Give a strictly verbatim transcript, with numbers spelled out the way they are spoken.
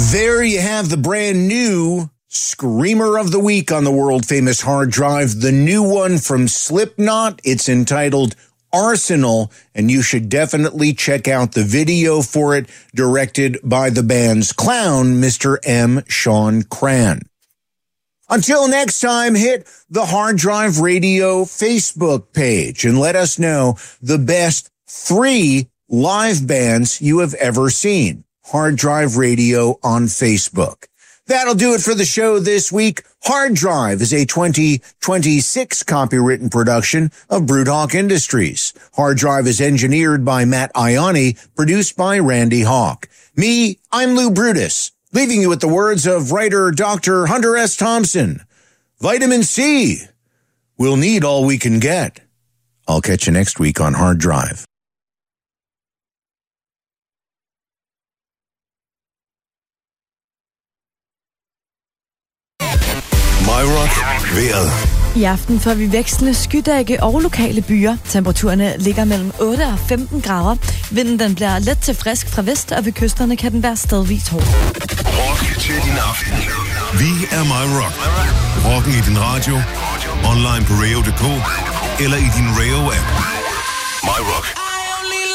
There you have the brand new Screamer of the Week on the world-famous hard drive, the new one from Slipknot. It's entitled Arsenal, and you should definitely check out the video for it, directed by the band's clown, Mister M. Sean Cran. Until next time, hit the Hard Drive Radio Facebook page and let us know the best three live bands you have ever seen. Hard Drive Radio on Facebook. That'll do it for the show this week. Hard Drive is a twenty twenty-six copywritten production of Broodhawk Industries. Hard Drive is engineered by Matt Ioni, produced by Randy Hawk. Me, I'm Lou Brutus, leaving you with the words of writer Doctor Hunter S. Thompson. Vitamin C. We'll need all we can get. I'll catch you next week on Hard Drive. MyRock vejret. I aften får vi vekslende skydække og lokale byer. Temperaturerne ligger mellem otte og femten grader. Vinden den bliver let til frisk fra vest, og ved kysterne kan den være stedvis hård. Rock til din aften. Vi er MyRock. Rocken i din radio, online på radio punktum d k eller i din Radio-app. MyRock.